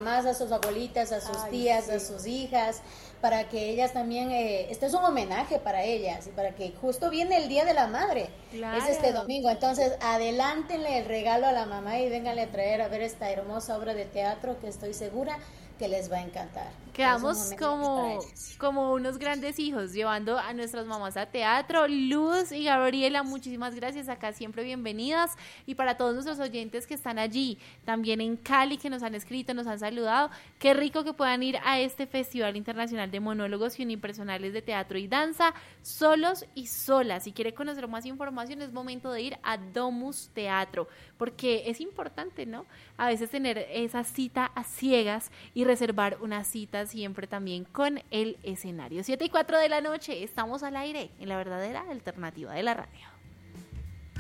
mamás, a sus abuelitas, a sus tías, sí, a sus hijas, para que ellas también, este es un homenaje para ellas, y para que justo viene el Día de la Madre, claro. es este domingo, entonces adelántenle el regalo a la mamá y vénganle a traer a ver esta hermosa obra de teatro que estoy segura que les va a encantar. Quedamos como unos grandes hijos, llevando a nuestras mamás a teatro. Luz y Gabriela, muchísimas gracias, acá siempre bienvenidas. Y para todos nuestros oyentes que están allí, también en Cali, que nos han escrito, nos han saludado, qué rico que puedan ir a este Festival Internacional de Monólogos y Unipersonales de Teatro y Danza, solos y solas. Si quiere conocer más información, es momento de ir a Domus Teatro, porque es importante, ¿no? A veces tener esa cita a ciegas y reservar una cita siempre también con el escenario. 7:04 de la noche, estamos al aire en la verdadera alternativa de la radio.